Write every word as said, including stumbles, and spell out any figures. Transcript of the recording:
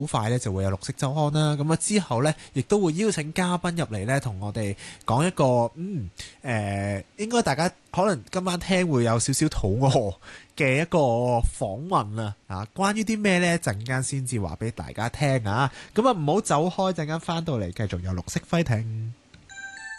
好快咧就會有綠色週刊啦，咁啊之後咧，亦都會邀請嘉賓入嚟咧，同我哋講一個嗯誒、呃，應該大家可能今晚聽會有少少肚餓嘅一個訪問啊，啊，關於啲咩咧？陣間先至話俾大家聽啊，咁啊唔好走開，陣間翻到嚟繼續有綠色輝艇。